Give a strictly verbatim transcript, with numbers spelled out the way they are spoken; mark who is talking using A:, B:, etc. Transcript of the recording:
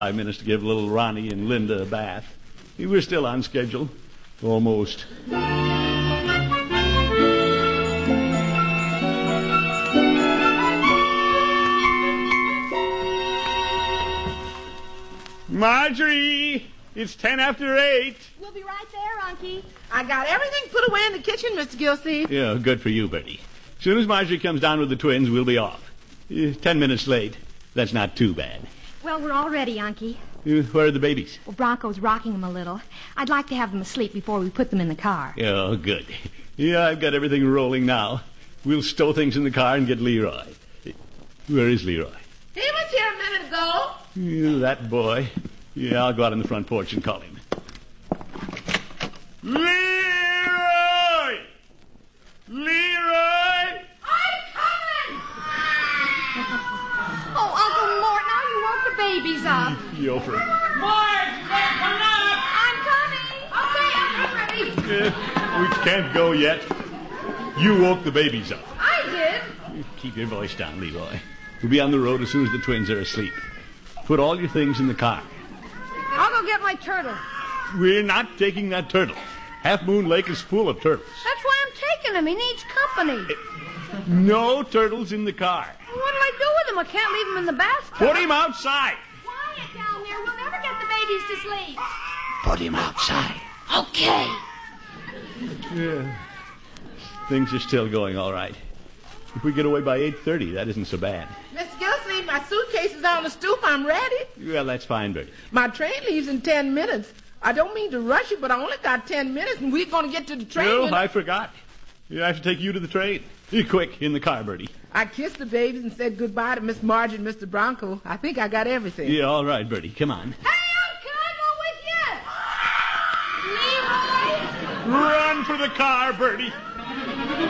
A: Five minutes to give little Ronnie and Linda a bath. We're still on schedule. Almost. Marjorie! It's ten after eight.
B: We'll be right there, Unky.
C: I got everything put away in the kitchen, Mister Gilsey.
A: Yeah, good for you, Bertie. As soon as Marjorie comes down with the twins, we'll be off. Uh, ten minutes late. That's not too bad.
B: Well, we're all ready, Unky.
A: Uh, where are the babies?
B: Well, Bronco's rocking them a little. I'd like to have them asleep before we put them in the car.
A: Oh, good. Yeah, I've got everything rolling now. We'll stow things in the car and get Leroy. Where is Leroy?
C: He was here a minute ago.
A: Yeah, that boy. Yeah, I'll go out on the front porch and call him. Leroy! Leroy!
C: I'm coming!
B: Oh, Uncle Mort, now you woke the babies up.
A: Yo, for it.
C: Marge, they're coming up.
B: I'm coming.
C: Okay, I'm ready.
A: Uh, we can't go yet. You woke the babies up.
C: I did.
A: Keep your voice down, Leroy. We'll be on the road as soon as the twins are asleep. Put all your things in the car.
B: I'll go get my turtle.
A: We're not taking that turtle. Half Moon Lake is full of turtles.
B: That's why I'm taking him. He needs company.
A: No turtles in the car.
B: What'll I do with him? I can't leave him in the bathtub.
A: Put him outside.
B: Quiet down there. We'll never get the babies to sleep.
A: Put him outside.
B: Okay.
A: Yeah. Things are still going all right. If we get away by eight thirty, that isn't so bad.
C: Mister Gilsey, my suitcase is on the stoop. I'm ready.
A: Well, that's fine, Bertie.
C: My train leaves in ten minutes. I don't mean to rush you, but I only got ten minutes, and we're going to get to the train.
A: No,
C: when
A: I forgot. I have to take you to the train. You quick, in the car, Bertie.
C: I kissed the babies and said goodbye to Miss Marge and Mister Bronco. I think I got everything.
A: Yeah, all right, Bertie. Come on.
B: Hey, Uncle, I go with you. Leroy.
A: Run for the car, Bertie.